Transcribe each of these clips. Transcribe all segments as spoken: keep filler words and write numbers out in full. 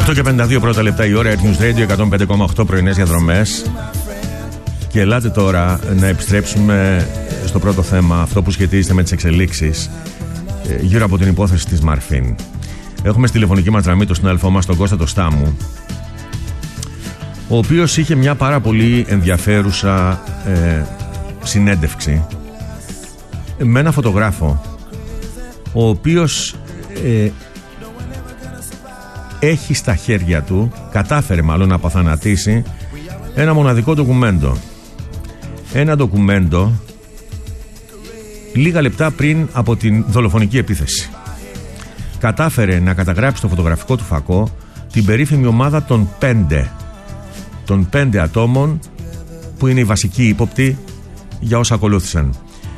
οκτώ και πενήντα δύο πρώτα λεπτά η ώρα, News Radio εκατόν πέντε κόμμα οκτώ πρωινές διαδρομές. Και ελάτε τώρα να επιστρέψουμε στο πρώτο θέμα, αυτό που σχετίζεται με τις εξελίξεις γύρω από την υπόθεση της Μαρφίν. Έχουμε στη τηλεφωνική μας γραμμή τον συνάδελφό μας, τον Κώστα το Στάμου, ο οποίος είχε μια πάρα πολύ ενδιαφέρουσα ε, συνέντευξη με ένα φωτογράφο, ο οποίος ε, έχει στα χέρια του, κατάφερε μάλλον να αποθανατήσει ένα μοναδικό ντοκουμέντο. Ένα ντοκουμέντο λίγα λεπτά πριν από την δολοφονική επίθεση. Κατάφερε να καταγράψει στο φωτογραφικό του φακό την περίφημη ομάδα των πέντε. Των πέντε ατόμων που είναι οι βασικοί ύποπτοι για όσα ακολούθησαν.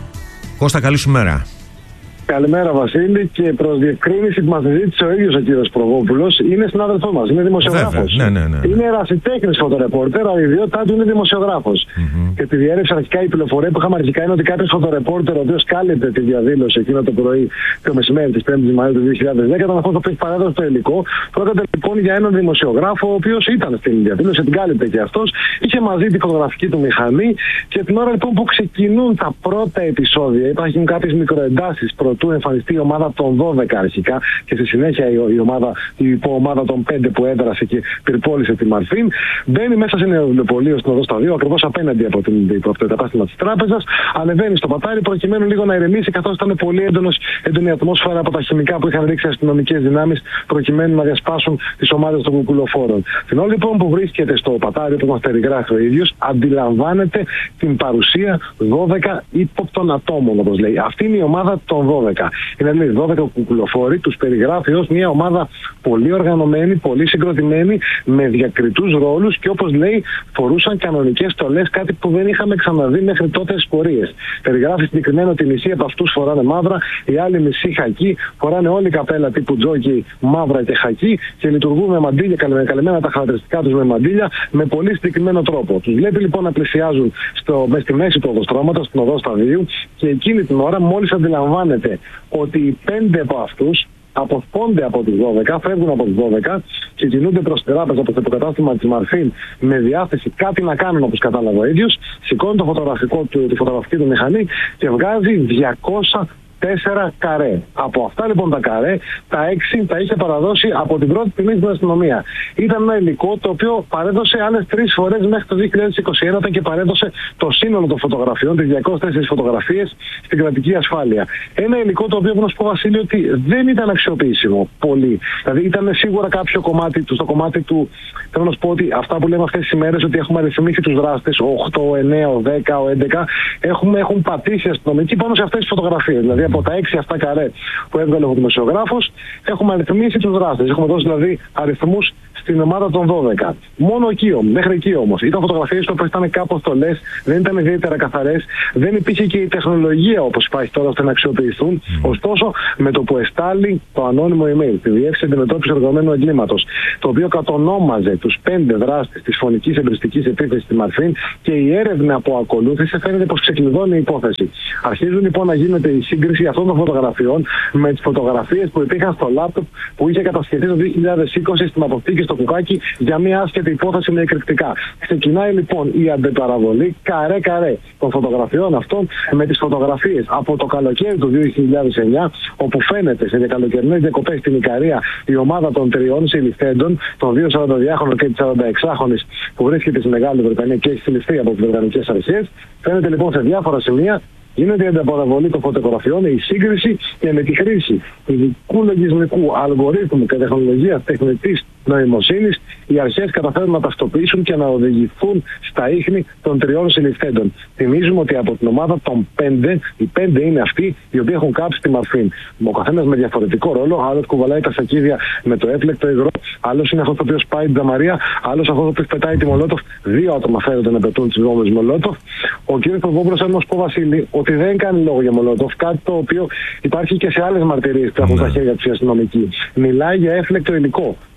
Κώστα, καλή σου μέρα. Καλημέρα, Βασίλη, και προς διευκρίνηση που μας ζήτησε ο ίδιος ο κύριος Προβόπουλος, είναι συνάδελφός μας, είναι δημοσιογράφος. Ναι, ναι, ναι, ναι. Είναι ερασιτέχνης φωτορεπόρτερ, αλλά η ιδιότητά του είναι δημοσιογράφος. Mm-hmm. Και τη διέρευση αρχικά η πληροφορία που είχαμε αρχικά είναι ότι κάποιος φωτορεπόρτερ, ο οποίος κάλυπτε τη διαδήλωση εκείνο το πρωί, το μεσημέρι της πέμπτης Μαΐου του δύο χιλιάδες δέκα, ήταν αυτός που έχει παράδοση το υλικό. Πρόκειται λοιπόν για έναν δημοσιογράφο, ο οποίος ήταν στην διαδήλωση, την κάλυπτε και αυτός, είχε μαζί τη φωτογραφική του μηχανή και την ώρα λοιπόν που ξεκινούν τα πρώτα επεισόδια, υπάρχουν κάποιες μικροεντάσεις του εμφανιστεί η ομάδα των δώδεκα αρχικά και στη συνέχεια η, η, ομάδα, η υποομάδα των πέντε που έδρασε και πυρπόλησε τη Μαρφίν. Μπαίνει μέσα σε ένα βιβλιοπωλείο στην οδό Σταδίου, ακριβώς απέναντι από, την, από το κατάστημα της τράπεζας. Ανεβαίνει στο πατάρι προκειμένου λίγο να ηρεμήσει, καθώς ήταν πολύ έντονος, έντονη ατμόσφαιρα από τα χημικά που είχαν ρίξει αστυνομικές δυνάμεις προκειμένου να διασπάσουν τις ομάδες των κουκουλοφόρων. Την ώρα λοιπόν που βρίσκεται στο πατάρι, όπως μας περιγράφει ο ίδιος, αντιλαμβάνεται την παρουσία δώδεκα ύποπτων ατόμων, όπως λέει. Αυτή είναι η ομάδα των δώδεκα. Είναι δηλαδή δώδεκα κουκουλοφόροι, τους περιγράφει ως μια ομάδα πολύ οργανωμένη, πολύ συγκροτημένη, με διακριτούς ρόλους και όπως λέει φορούσαν κανονικές στολές, κάτι που δεν είχαμε ξαναδεί μέχρι τότε στις πορείες. Περιγράφει συγκεκριμένα ότι οι μισοί από αυτούς φοράνε μαύρα, οι άλλοι μισοί χακί, φοράνε όλοι καπέλα τύπου τζόκι μαύρα και χακί και λειτουργούν με μαντίλια, καλυμμένα τα χαρακτηριστικά τους με μαντίλια, με πολύ συγκεκριμένο τρόπο. Τους βλέπει λοιπόν να πλησιάζουν στο, μες στη μέση του οδοστρώματος, στην οδό Σταδίου, και εκείνη την ώρα μόλις αντιλαμβάνεται ότι οι πέντε από αυτούς αποσπώνται από τις δώδεκα, φεύγουν από τις δώδεκα και κινούνται προς την τράπεζα, από το υποκατάστημα της Μαρφίν, με διάθεση κάτι να κάνουν, όπως κατάλαβε ο ίδιος, σηκώνει το φωτογραφικό του, τη φωτογραφική του μηχανή και βγάζει διακόσια τέσσερα καρέ. Από αυτά λοιπόν τα καρέ, τα έξι τα είχε παραδώσει από την πρώτη στιγμή στην αστυνομία. Ήταν ένα υλικό το οποίο παρέδωσε άλλες τρεις φορές μέχρι το δύο χιλιάδες είκοσι ένα και παρέδωσε το σύνολο των φωτογραφιών, τις διακόσιες τέσσερις φωτογραφίες, στην κρατική ασφάλεια. Ένα υλικό το οποίο, να σου πω, Βασίλη, ότι δεν ήταν αξιοποιήσιμο πολύ. Δηλαδή ήταν σίγουρα κάποιο κομμάτι του, στο κομμάτι του. Θέλω να σου πω ότι αυτά που λέμε αυτές τις ημέρες, ότι έχουμε αριθμίσει τους δράστες, ο οκτώ, ο εννέα, ο δέκα, ο έντεκα, έχουμε, έχουν πατήσει αστυνομικοί πάνω σε αυτές τις φωτογραφίες. Δηλαδή από τα έξι αυτά καρέ που έβγαλε ο δημοσιογράφος, έχουμε αριθμίσει τους δράστες. Έχουμε δώσει δηλαδή αριθμούς στην ομάδα των δώδεκα. Μόνο εκεί, μέχρι εκεί όμως. Ήταν φωτογραφίες που ήταν κάπως θολές, δεν ήταν ιδιαίτερα καθαρές, δεν υπήρχε και η τεχνολογία όπως υπάρχει τώρα ώστε να αξιοποιηθούν. Mm. Ωστόσο, με το που εστάλει το ανώνυμο email, τη Διεύθυνση Αντιμετώπισης Οργανωμένου Εγκλήματος, το οποίο κατονόμαζε τους πέντε δράστες της φωνικής εμπριστικής επίθεσης στη Μαρφίν και η έρευνα που ακολούθησε, φαίνεται πως ξεκλειδώνει η υπόθεση. Αρχίζουν λοιπόν να γίνεται η σύγκριση αυτών των φωτογραφιών με τις φωτογραφίες που υπήρχαν στο λάπτοπ που είχε κατασχεθεί το δύο χιλιάδες είκοσι στην αποθήκη στο Κουκάκι για μια άσχετη υπόθεση με εκρηκτικά. Ξεκινάει λοιπόν η αντεπαραβολή καρέ-καρέ των φωτογραφιών αυτών με τις φωτογραφίες από το καλοκαίρι του δύο χιλιάδες εννέα, όπου φαίνεται σε καλοκαιρινές διακοπές στην Ικαρία η ομάδα των τριών συλληφθέντων, των δύο σαρανταδιάχρονων και της σαρανταεξάχρονης που βρίσκεται στη Μεγάλη Βρετανία και έχει συλληφθεί από τις Βρετανικές αρχές. Φαίνεται λοιπόν σε διάφορα σημεία. Γίνεται η ανταπαραβολή των φωτογραφιών, η σύγκριση και με τη χρήση ειδικού λογισμικού αλγορίθμου και τεχνολογίας τεχνητής νοημοσύνης, οι αρχές καταφέρουν να ταυτοποιήσουν και να οδηγηθούν στα ίχνη των τριών συλληφθέντων. Θυμίζουμε ότι από την ομάδα των πέντε, οι πέντε είναι αυτοί οι οποίοι έχουν κάψει τη Μαρφίν. Ο καθένας με διαφορετικό ρόλο, άλλος κουβαλάει τα σακίδια με το έφλεκτο υγρό, άλλος είναι αυτός ο οποίος πάει την τζαμαρία, άλλος αυτός ο οποίος πετάει τη Μολότοφ. Δύο άτομα φαίνονται να πετούν τις βόμβες Μολότοφ. Ο κ. Προβόπουλος, θέλω να σου πω, Βασίλη, ότι δεν κάνει λόγο για Μολότοφ, κάτι το οποίο υπάρχει και σε άλλες μαρτυρίες που έχουν στα χέρια του οι αστυνομικοί. Μιλάει για έφλεκτο υλικό. Ότι δηλαδή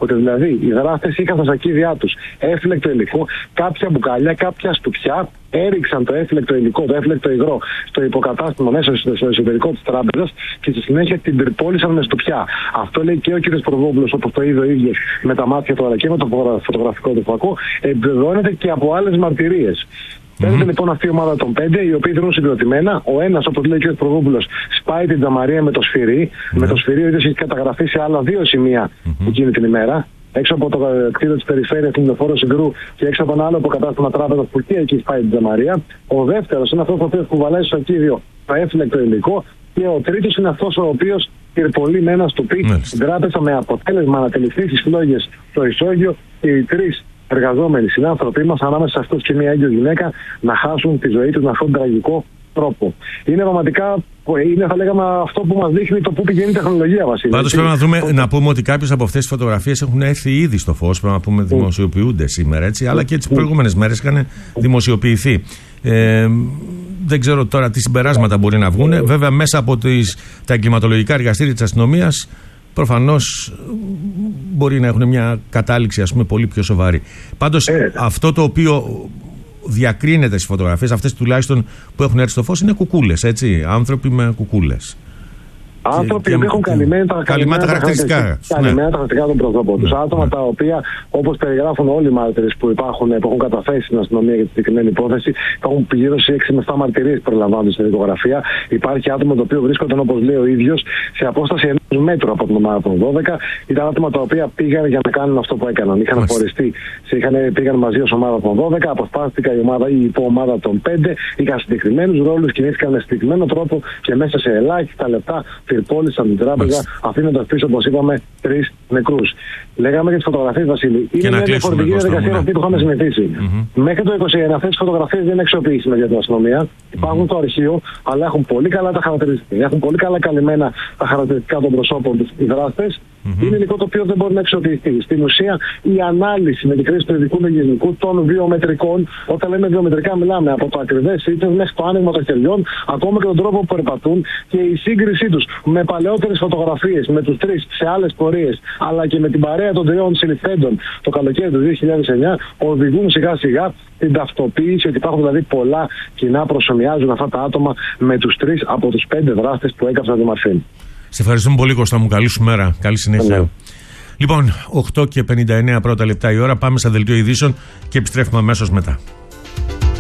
Δηλαδή, οι δράστες είχαν στα σακίδια τους έφλεκτο υλικό, κάποια μπουκάλια, κάποια στουπιά, έριξαν το έφλεκτο υλικό, το έφλεκτο υγρό στο υποκατάστημα μέσα στο εσωτερικό της τράπεζας και στη συνέχεια την πυρπόλησαν με στουπιά. Αυτό λέει και ο κ. Προδόπουλος, όπως το είδε ο ίδιος με τα μάτια του αλλά και με το φωτογραφικό του φακό, επιβεβαιώνεται και από άλλες μαρτυρίες. Παίρνεται mm-hmm. λοιπόν αυτή η ομάδα των πέντε, οι οποίοι δρούν συγκροτημένα. Ο ένας, όπως λέει ο κ. Προδόπουλος, σπάει την τζαμαρία με το σφυρί. Mm-hmm. Με το σφυρί ο ίδιος έχει καταγραφεί σε άλλα δύο σημεία mm-hmm. εκείνη την ημέρα. Έξω από το κτίριο της περιφέρειας του Λεωφόρου Συγκρού και έξω από ένα άλλο αποκατάστημα τράπεζας που και εκεί σπάει την τζαμαρία. Ο δεύτερος είναι αυτός ο οποίος κουβαλάει στο σακίδιο το έφλεκτο υλικό. Και ο τρίτος είναι αυτός ο οποίος πυρπολεί με ένα στουπί την τράπεζα με αποτέλεσμα να τελειφθεί στις φλόγες στο ισόγειο και οι τρεις εργαζόμενοι συνάνθρωποι μας, ανάμεσα σε αυτούς και μια έγκυο γυναίκα, να χάσουν τη ζωή τους με αυτόν τον τραγικό τρόπο. Είναι πραγματικά, είναι θα λέγαμε αυτό που μας δείχνει το πού πηγαίνει η τεχνολογία, Βασίλη. Πάντως πρέπει να, δούμε, το... να πούμε ότι κάποιες από αυτές τις φωτογραφίες έχουν έρθει ήδη στο φως, πρέπει να πούμε δημοσιοποιούνται σήμερα, έτσι, αλλά και τις προηγούμενες μέρες είχαν δημοσιοποιηθεί. Ε, δεν ξέρω τώρα τι συμπεράσματα μπορεί να βγουν. Βέβαια, μέσα από τις, τα εγκληματολογικά εργαστήρια της αστυνομίας, προφανώς μπορεί να έχουν μια κατάληξη, ας πούμε, πολύ πιο σοβαρή. Πάντως, ε, αυτό το οποίο διακρίνεται στις φωτογραφίες, αυτές τουλάχιστον που έχουν έρθει στο φως, είναι κουκούλες, έτσι. Άνθρωποι με κουκούλες. Άνθρωποι που έχουν καλυμμένα τα χαρακτηριστικά, καλυμμένα τα χαρακτηριστικά των προσώπων τους. Άτομα τα οποία, όπως περιγράφουν όλοι οι μάρτυρες που υπάρχουν, που έχουν καταθέσει στην αστυνομία για τη συγκεκριμένη υπόθεση, υπάρχουν γύρω σε έξι με επτά μαρτυρίες που περιλαμβάνονται στην δικογραφία. Υπάρχει άτομα το οποίο βρίσκονταν, όπως λέει ο ίδιος, σε απόσταση ενός μέτρου από την ομάδα των δώδεκα. Ήταν άτομα τα οποία πήγαν για να κάνουν αυτό που έκαναν. Είχαν φορεστεί, πήγαν μαζί ως ομάδα των δώδεκα, αποσπάστηκαν η ομάδα ή η υποομάδα των πέντε, είχαν συγκεκριμένους ρόλους, κινήθηκαν με συγκεκριμένο τρόπο και μέσα σε ελάχιστα λεπτά πυρπόλησαν την τράπεζα, αφήνοντας πίσω, όπως είπαμε, τρεις νεκρούς. Λέγαμε για τις φωτογραφίες, Βασίλη. Είναι μια διαφορετική διαδικασία αυτή που είχαμε συνηθίσει. Mm-hmm. Μέχρι το είκοσι ένα αυτές τις φωτογραφίες δεν είναι αξιοποιήσιμες για την αστυνομία. Mm-hmm. Υπάρχουν στο αρχείο, αλλά έχουν πολύ καλά τα χαρακτηριστικά. Έχουν πολύ καλά καλυμμένα τα χαρακτηριστικά των προσώπων τους οι δράστες. Mm-hmm. Είναι υλικό το οποίο δεν μπορεί να αξιοποιηθεί. Στην ουσία, η ανάλυση με τη χρήση του ειδικού λογισμικού των βιομετρικών, όταν λέμε βιομετρικά, μιλάμε από το ακριβές ήττες μέχρι το άνοιγμα των χεριών, ακόμα και τον τρόπο που περπατούν και η σύγκρισή τους με παλαιότερες φωτογραφίες, με τους τρεις σε άλλες πορείες, αλλά και με την παρέα των τριών συλληφθέντων το καλοκαίρι του δύο χιλιάδες εννιά, οδηγούν σιγά σιγά την ταυτοποίηση ότι υπάρχουν δηλαδή πολλά κοινά, προσομοιάζουν αυτά τα άτομα με τους τρεις από τους πέντε δράστες που έκαψαν τη Μαρφίν. Σε ευχαριστούμε πολύ, Κώστα μου. Καλή σου μέρα. Καλή συνέχεια. Yeah. Λοιπόν, οκτώ και πενήντα εννέα πρώτα λεπτά η ώρα. Πάμε στα δελτίο ειδήσεων και επιστρέφουμε αμέσως μετά.